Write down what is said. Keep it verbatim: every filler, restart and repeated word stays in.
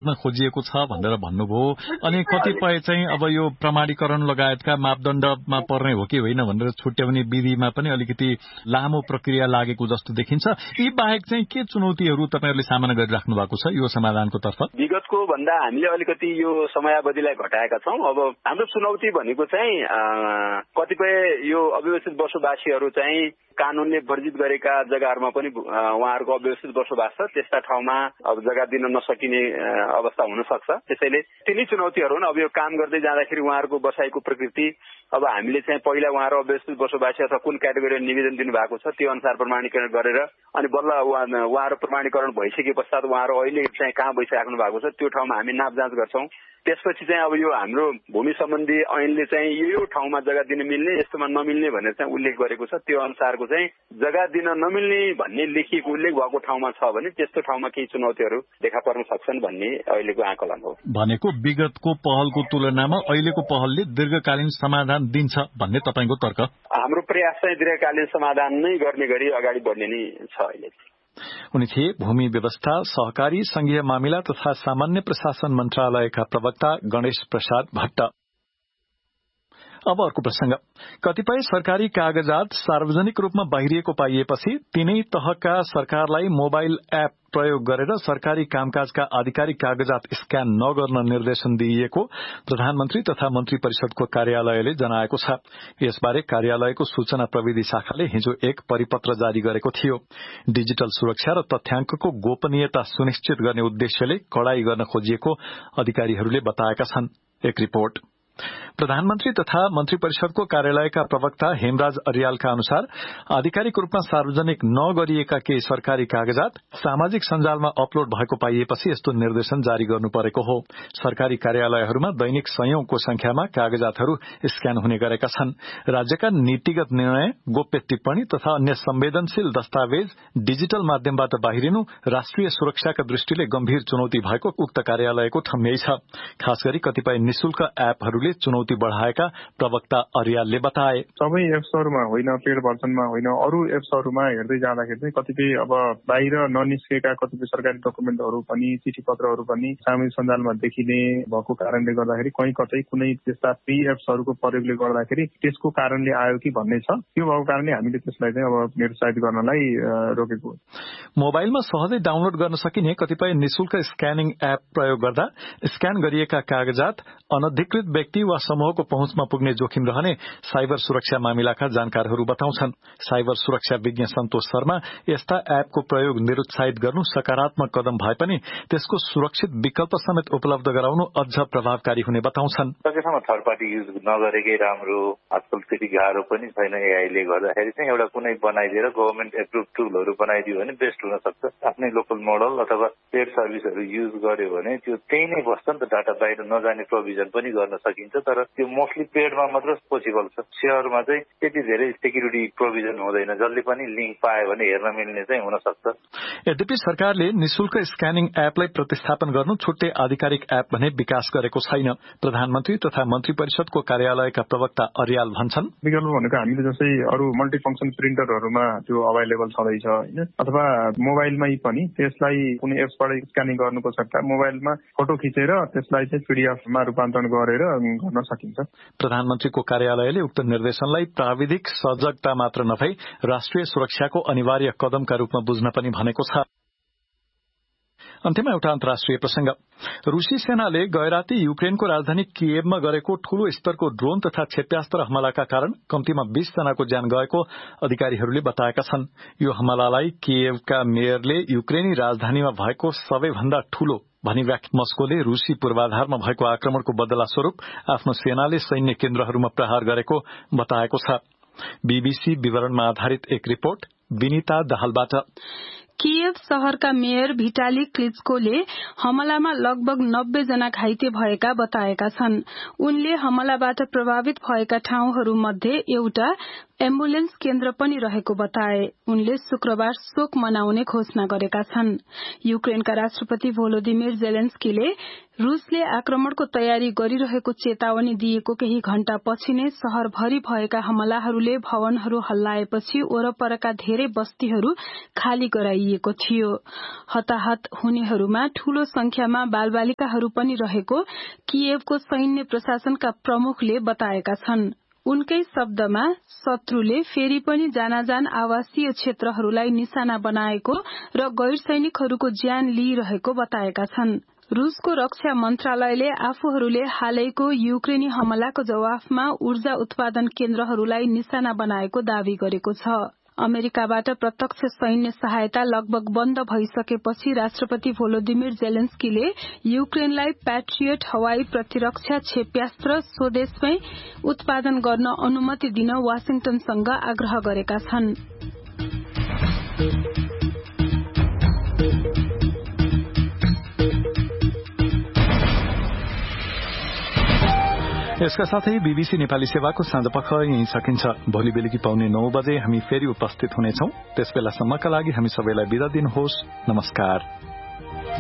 कागजातमा खोजिएको छ भनेर भन्नुभयो। अनि कतिपय चाहिँ अब यो प्रमाणीकरण लगायतका मापदण्डमा पर्ने हो कि होइन भनेर छुट्याउने विधिमा पनि अलिकति लामो प्रक्रिया लागेको जस्तो देखिन्छ। यी बाहेक चाहिँ के चुनौतीहरू तपाईँहरूले सामना गरिराख्नु भएको छ यो समाधानको तर्फ? विगतको भन्दा हामीले अलिकति यो समयावधिलाई घटाएका छौं। अब हाम्रो चुनौती भनेको चाहिँ कतिपय यो अव्यवस्थित बसोबासीहरू चाहिँ कानूनले वर्जित गरेका जग्गाहरूमा पनि उहाँहरूको अव्यवस्थित बसोबास छ, त्यस्ता ठाउँमा अब जग्गा दिन नसकिने अवस्था हुन सक्छ। त्यसैले तिनै चुनौतीहरू हुन्। अब यो काम गर्दै जाँदाखेरि उहाँहरूको बसाइको प्रकृति, अब हामीले चाहिँ पहिला उहाँहरू अव्यवस्थित बसोबासी अथवा कुन क्याटेगोरीमा निवेदन दिनुभएको छ त्यो अनुसार प्रमाणीकरण गरेर अनि बल्ल उहाँहरू प्रमाणीकरण भइसके पश्चात उहाँहरू अहिले चाहिँ कहाँ बसिराख्नु भएको छ त्यो ठाउँमा हामी नाप जाँच गर्छौं। त्यसपछि चाहिँ अब यो हाम्रो भूमि सम्बन्धी ऐनले चाहिँ यो ठाउँमा जग्गा दिन मिल्ने, यस्तोमा नमिल्ने भनेर चाहिँ उल्लेख गरेको छ। त्यो अनुसारको चाहिँ जग्गा दिन नमिल्ने भन्ने लेखिएको उल्लेख भएको ठाउँमा छ भने त्यस्तो ठाउँमा केही चुनौतीहरू देखा पर्न सक्छन् भन्ने अहिलेको आकलन हो। भनेको विगतको पहलको तुलनामा अहिलेको पहलले दीर्घकालीन समाधान दिन्छ भन्ने तपाईँको तर्क? हाम्रो प्रयास चाहिँ दीर्घकालीन समाधान नै गर्ने गरी अगाडि बढ्ने नै छ अहिले। उनी थिए भूमि व्यवस्था, सहकारी, संघीय मामिला तथा सामान्य प्रशासन मन्त्रालयका प्रवक्ता गणेश प्रसाद भट्ट। अब अर्को प्रसंग। कतिपय सरकारी कागजात सार्वजनिक रूपमा बाहिरिएको पाइएपछि तीनै तहका सरकारलाई मोबाइल एप प्रयोग गरेर सरकारी कामकाजका आधिकारिक कागजात स्क्यान नगर्न निर्देशन दिइएको प्रधानमन्त्री तथा मन्त्री परिषदको कार्यालयले जनाएको छ। यसबारे कार्यालयको सूचना प्रविधि शाखाले हिजो एक परिपत्र जारी गरेको थियो। डिजिटल सुरक्षा र तथ्याङ्कको गोपनीयता सुनिश्चित गर्ने उद्देश्यले कडाई गर्न खोजिएको अधिकारीहरूले बताएका छन्। एक रिपोर्ट। प्रधानमन्त्री तथा मन्त्री परिषदको कार्यालयका प्रवक्ता हेमराज अर्यालका अनुसार आधिकारिक रूपमा सार्वजनिक नगरिएका केही सरकारी कागजात सामाजिक सञ्जालमा अपलोड भएको पाइएपछि यस्तो निर्देशन जारी गर्नु परेको हो। सरकारी कार्यालयहरूमा दैनिक सयौंको संख्यामा कागजातहरू स्क्यान हुने गरेका छन्। राज्यका नीतिगत निर्णय, गोप्य टिप्पणी तथा अन्य संवेदनशील दस्तावेज डिजिटल माध्यमबाट बाहिरिनु राष्ट्रिय सुरक्षाका दृष्टिले गम्भीर चुनौती भएको उक्त कार्यालयको ठम्याइ छ। खास गरी कतिपय निशुल्क एपहरूले चुनौती बढ़ाएका प्रवक्ता अर्यालले बताए। सबै एप्सहरूमा होइन, पेड भर्जनमा होइन, अरू एप्सहरूमा हेर्दै जाँदाखेरि चाहिँ कतिपय अब बाहिर ननिस्केका कतिपय सरकारी डकुमेन्टहरू पनि, चिठी पत्रहरू पनि सामाजिक सञ्जालमा देखिने भएको कारणले गर्दाखेरि कहीँ कतै कुनै त्यस्ता फ्री एप्सहरूको प्रयोगले गर्दाखेरि त्यसको कारणले आयो कि भन्ने छ। त्यो भएको कारणले हामीले त्यसलाई चाहिँ अब निरुत्साहित गर्नलाई रोकेको हो। मोबाइलमा सहजै डाउनलोड गर्न सकिने कतिपय निशुल्क स्क्यानिङ एप प्रयोग गर्दा स्क्यान गरिएका कागजात अनधिकृत व्यक्ति वा समूहको पहुँचमा पुग्ने जोखिम रहने साइबर सुरक्षा मामिलाका जानकारहरू बताउँछन्। साइबर सुरक्षा विज्ञ सन्तोष शर्मा यस्ता एपको प्रयोग निरुत्साहित गर्नु सकारात्मक कदम भए पनि त्यसको सुरक्षित विकल्प समेत उपलब्ध गराउनु अझ प्रभावकारी हुने बताउँछन्। सकेसम्म थर्ड पार्टी युज नगरेकै राम्रो। आजकल त्यति गाह्रो पनि छैन एआईले गर्दाखेरि चाहिँ एउटा कुनै बनाइदिएर गभर्मेन्ट एप्रुभ टुलहरू बनाइदियो भने बेस्ट हुन सक्छ। आफ्नै लोकल मोडल अथवा पेड सर्भिसहरू युज गर्यो भने त्यो त्यही नै बस्छ नि त, डाटा बाहिर नजाने प्रोभिजन पनि गर्न सकिन्छ। तर त्यो मोस्टली पेडमा मात्र पोसिबल छ। सेयरमा चाहिँ त्यति धेरै सेक्युरिटी प्रोभिजन हुँदैन। जसले पनि लिंक पायो भने हेर्न मिल्ने चाहिँ हुन सक्छ। यद्यपि सरकारले निशुल्क स्क्यानिङ एपलाई प्रतिस्थापन गर्नु छुट्टै आधिकारिक एप भने विकास गरेको छैन। प्रधानमन्त्री तथा मन्त्री परिषदको कार्यालयका प्रवक्ता अर्याल भन्छन्, विकल्प भनेको हामीले जस्तै अरू मल्टिफङ्क्सन प्रिन्टरहरूमा त्यो अभाइलेबल छँदैछ होइन, अथवा मोबाइलमै पनि त्यसलाई कुनै एप्सबाट स्क्यानिङ गर्नुको सट्टा मोबाइलमा फोटो खिचेर त्यसलाई चाहिँ पीडीएफमा रूपान्तरण गरेर गर्न सकिन्छ। प्रधानमन्त्रीको कार्यालयले उक्त निर्देशनलाई प्राविधिक सजगता मात्र नभई राष्ट्रिय सुरक्षाको अनिवार्य कदमका रूपमा बुझ्न पनि भनेको छ। अन्त्यमा एउटा अन्तर्राष्ट्रिय प्रसंग। रूसी सेनाले गैराती युक्रेनको राजधानी किएभमा गरेको ठूलो स्तरको ड्रोन तथा क्षेप्यास्त्र हमलाका कारण कम्तीमा बीस जनाको ज्यान गएको अधिकारीहरूले बताएका छन्। यो हमलालाई किएभका मेयरले युक्रेनी राजधानीमा भएको सबैभन्दा ठूलो भनी व्याख्या। मस्कोले रूसी पूर्वाधारमा भएको आक्रमणको बदला स्वरूप आफ्नो सेनाले सैन्य केन्द्रहरूमा प्रहार गरेको बताएको छ। बीबीसी विवरणमा आधारित एक रिपोर्ट विनिता दाहालबाट। किएभ शहरका मेयर भिटाली क्लिच्कोले हमलामा लगभग नब्बे जना घाइते भएका बताएका छन्। उनले हमलाबाट प्रभावित भएका ठाउँहरू मध्ये एउटा एम्बुलेन्स केन्द्र पनि रहेको बताए। उनले शुक्रबार शोक मनाउने घोषणा गरेका छन्। युक्रेनका राष्ट्रपति भोलोदिमिर जेलेन्स्कीले रूसले आक्रमणको तयारी गरिरहेको चेतावनी दिएको केही घण्टा पछि नै शहरभरि भएका हमलाहरूले भवनहरू हल्लाएपछि वरपरका धेरै बस्तीहरू खाली गराइएको थियो। हताहत हुनेहरूमा ठूलो संख्यामा बालबालिकाहरू पनि रहेको कियेभको सैन्य प्रशासनका प्रमुखले बताएका छन्। उनकै शब्दमा शत्रुले फेरि पनि जानाजान आवासीय क्षेत्रहरूलाई निशाना बनाएको र गैर सैनिकहरूको ज्यान लिइरहेको बताएका छन्। रूसको रक्षा मन्त्रालयले आफूहरूले हालैको युक्रेनी हमलाको जवाफमा ऊर्जा उत्पादन केन्द्रहरूलाई निशाना बनाएको दावी गरेको छ। अमेरिकाबाट प्रत्यक्ष सैन्य सहायता लगभग बन्द भइसकेपछि राष्ट्रपति भोलोदिमिर जेलेन्स्कीले युक्रेनलाई प्याट्रियट हवाई प्रतिरक्षा क्षेप्यास्त्र स्वदेशमै उत्पादन गर्न अनुमति दिन वाशिंटनसँग आग्रह गरेका छन्। यसका साथै बीबीसी नेपाली सेवाको साँझपख यही सकिन्छ। भोलि बेलुकी पाउने नौ बजे हामी फेरि उपस्थित हुनेछौं। त्यसबेलासम्मका लागि हामी सबैलाई बिदा दिनुहोस्। नमस्कार।